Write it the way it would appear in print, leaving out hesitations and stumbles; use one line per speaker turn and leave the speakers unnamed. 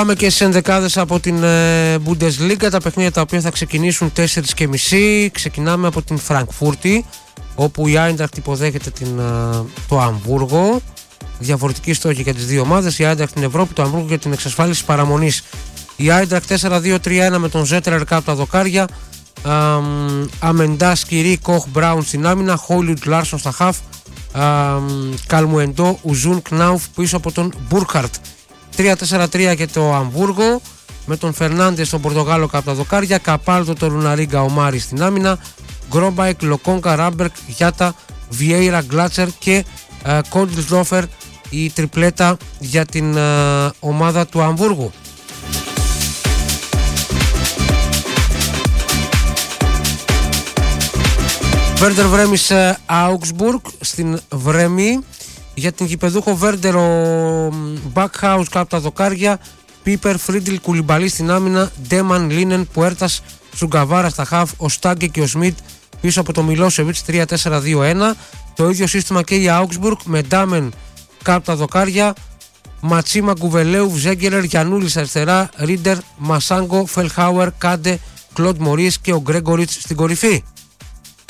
Πάμε και στις ενδεκάδες από την Bundesliga, τα παιχνίδια τα οποία θα ξεκινήσουν 4:30. Ξεκινάμε από την Φραγκφούρτη, όπου η Άιντραχτ υποδέχεται το Αμβούργο. Διαφορετική στόχη για τις δύο ομάδες. Η Άιντραχτ στην Ευρώπη, το Αμβούργο για την εξασφάλιση παραμονής. Η Άιντραχτ 4-2-3-1 με τον Ζέτρερ κάτω τα δοκάρια. Αμεντά, Σκυρί, Κοχ, Μπράουν στην άμυνα. Χόλιουντ, Λάρσον στα χαφ. Καλμουεντό, Ουζούν, Κνάουφ πίσω από τον Μπούρχαρτ. 3-4-3 και το Αμβούργο με τον Φερνάντες στον Πορτογάλο κάτω τα δοκάρια. Καπάλτο, το Ρουναρίγκα, Ομάρι στην άμυνα. Γκρόμπαϊκ, Λοκόνκα, Ράμπερκ, Γιάτα, Βιέιρα, Γκλάτσερ και Κόντλσδόφερ, η τριπλέτα για την ομάδα του Αμβούργου. Βέρντερ Βρέμις Augsburg στην Βρέμη. Για την γηπεδούχο Βέρντερ ο Μπακχάους κάτω τα δοκάρια. Πίπερ, Φρίντιλ, Κουλιμπαλί στην άμυνα. Ντέμαν, Λίνεν, Πουέρτας, Σουγκαβάρα στα χαφ. Ο Στάγκε και ο Σμιτ πίσω από το Μιλόσεβιτς. 3-4-2-1. Το ίδιο σύστημα και η Augsburg με Ντάμεν κάτω τα δοκάρια. Ματσίμα, Γκουβελέου, Βζέγκερερ, Γιαννούλης αριστερά. Ρίντερ, Μασάγκο, Φελχάουερ, Κάντε, Κλοντ Μωρίς και ο Γκρέγκοριτς στην κορυφή.